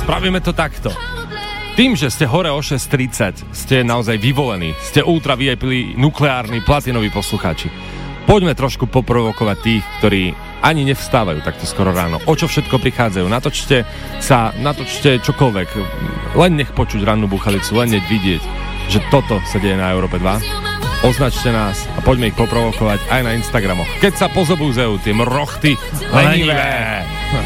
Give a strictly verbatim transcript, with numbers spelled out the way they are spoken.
spravíme to takto. Tým, že ste hore o šesť tridsať, ste naozaj vyvolení, ste ultra vé í pé, nukleárni, platinoví poslucháči. Poďme trošku poprovokovať tých, ktorí ani nevstávajú takto skoro ráno. O čo všetko prichádzajú? Natočte sa, natočte čokoľvek. Len nech počuť rannú buchalicu, len nech vidieť, že toto sa deje na Európe dva. Označte nás a poďme ich poprovokovať aj na Instagramoch. Keď sa pozobúzajú tie mrochty lenivé.